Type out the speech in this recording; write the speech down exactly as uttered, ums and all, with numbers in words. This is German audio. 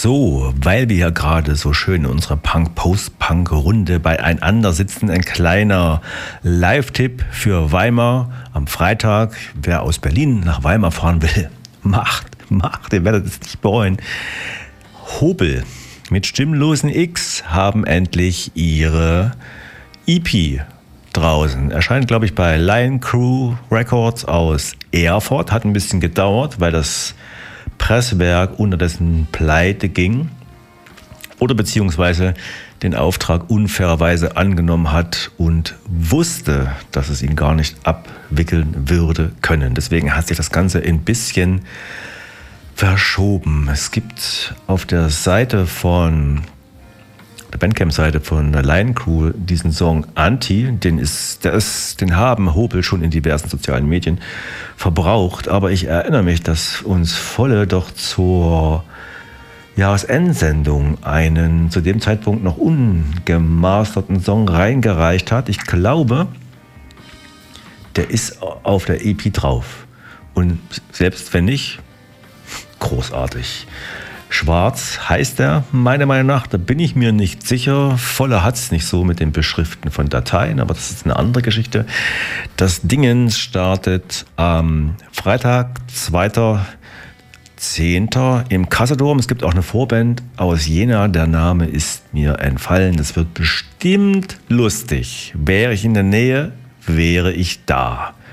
So, weil wir hier gerade so schön in unserer Punk-Post-Punk-Runde beieinander sitzen, ein kleiner Live-Tipp für Weimar am Freitag. Wer aus Berlin nach Weimar fahren will, macht, macht, ihr werdet es nicht bereuen. Hobel mit Stimmlosen X haben endlich ihre E P draußen. Erscheint, glaube ich, bei Lion Crew Records aus Erfurt. Hat ein bisschen gedauert, weil das Presswerk unterdessen pleite ging oder beziehungsweise den Auftrag unfairerweise angenommen hat und wusste, dass es ihn gar nicht abwickeln würde können. Deswegen hat sich das Ganze ein bisschen verschoben. Es gibt auf der Seite von der Bandcamp-Seite von der Lion Crew diesen Song Anti, den ist, der ist, den haben Hobel schon in diversen sozialen Medien verbraucht, aber ich erinnere mich, dass uns Volle doch zur Jahresendsendung einen zu dem Zeitpunkt noch ungemasterten Song reingereicht hat. Ich glaube, der ist auf der E P drauf und selbst wenn nicht, großartig. Schwarz heißt er, meiner Meinung nach, da bin ich mir nicht sicher. Voller hat es nicht so mit dem Beschriften von Dateien, aber das ist eine andere Geschichte. Das Dingen startet am Freitag, zweiter zehnter im Kassadom. Es gibt auch eine Vorband aus Jena, der Name ist mir entfallen. Das wird bestimmt lustig. Wäre ich in der Nähe, wäre ich da.